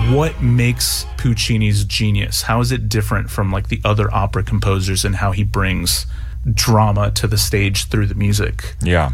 what makes Puccini's genius? How is it different from like the other opera composers and how he brings drama to the stage through the music? Yeah.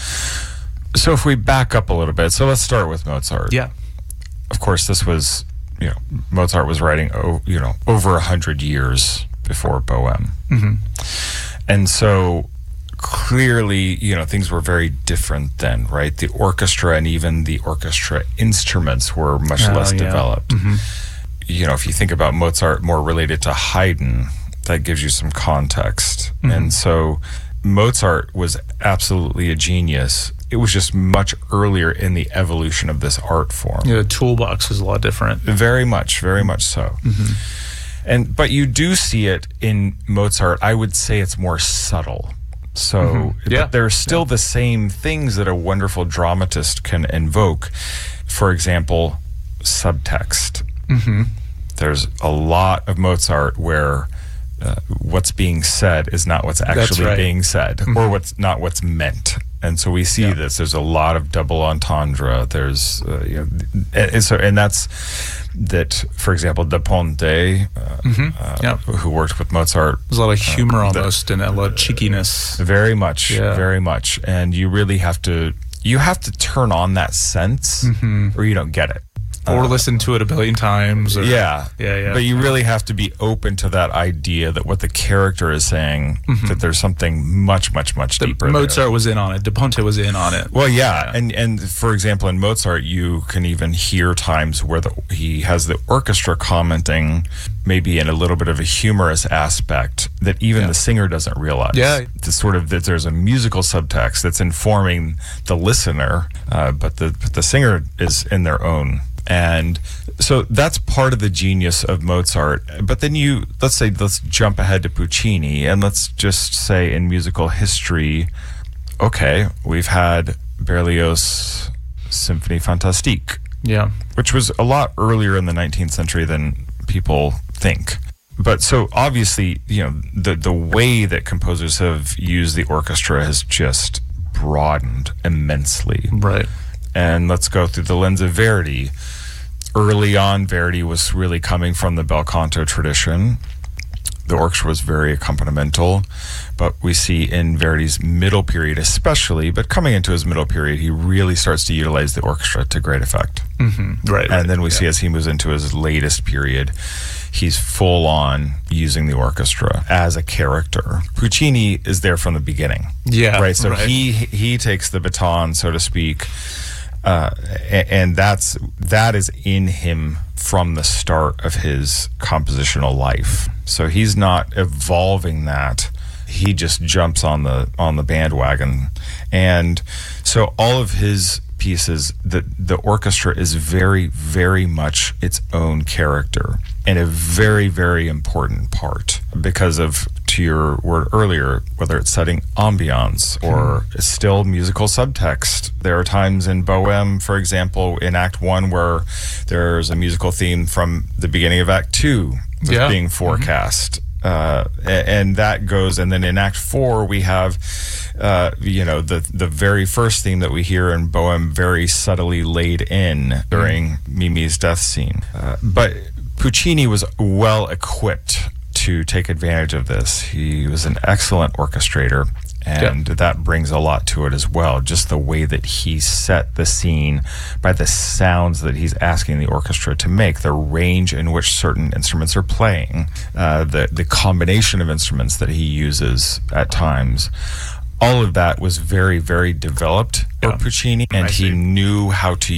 So if we back up a little bit, so let's start with Mozart. Yeah. Of course, this was, Mozart was writing, over 100 years before Bohème. Mm-hmm. And so clearly, things were very different then, right? The orchestra and even the orchestra instruments were much less developed. Mm-hmm. If you think about Mozart more related to Haydn, that gives you some context. Mm-hmm. And so Mozart was absolutely a genius. It was just much earlier in the evolution of this art form. Yeah, the toolbox was a lot different. Very much so. Mm-hmm. But you do see it in Mozart. I would say it's more subtle. So but there are still the same things that a wonderful dramatist can invoke. For example, subtext. Mm-hmm. There's a lot of Mozart where what's being said is not what's actually being said, or not what's meant. And so we see this. There's a lot of double entendre. There's, and that's that. For example, Da Ponte, who worked with Mozart, there's a lot of humor almost, and a lot of cheekiness. Very much, very much. And you really have to turn on that sense, or you don't get it. Or listen to it a billion times. Or, But you really have to be open to that idea that what the character is saying, that there's something much, much, much deeper. Mozart was in on it. Da Ponte was in on it. Well, and for example, in Mozart, you can even hear times where he has the orchestra commenting, maybe in a little bit of a humorous aspect that even the singer doesn't realize. Yeah, that there's a musical subtext that's informing the listener, but the singer is in their own. And so that's part of the genius of Mozart. But then let's jump ahead to Puccini, and let's just say in musical history, we've had Berlioz' Symphonie Fantastique, which was a lot earlier in the 19th century than people think. But so obviously, the way that composers have used the orchestra has just broadened immensely. Right. And let's go through the lens of Verdi. Early on, Verdi was really coming from the bel canto tradition. The orchestra was very accompanimental, but we see in Verdi's middle period especially, but coming into his middle period, he really starts to utilize the orchestra to great effect. Mm-hmm. Right. And then we see as he moves into his latest period, he's full on using the orchestra as a character. Puccini is there from the beginning. Yeah. Right. So he takes the baton, so to speak. And that is in him from the start of his compositional life. So he's not evolving that. He just jumps on the bandwagon. And so all of his pieces, the orchestra is very, very much its own character and a very, very important part because of, to your word earlier, whether it's setting ambiance or still musical subtext. There are times in Bohème, for example, in Act 1 where there's a musical theme from the beginning of Act 2 that's being forecast. And that goes, and then in Act 4 we have the very first theme that we hear in Bohème very subtly laid in during Mimi's death scene. But Puccini was well equipped to take advantage of this. He was an excellent orchestrator, and that brings a lot to it as well. Just the way that he set the scene by the sounds that he's asking the orchestra to make, the range in which certain instruments are playing, the combination of instruments that he uses at times. All of that was very, very developed for Puccini, and he knew how to